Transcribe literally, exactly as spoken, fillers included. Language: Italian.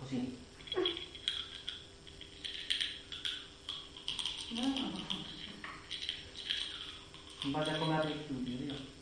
così. No, no, no. In base a come apri e chiudi, io.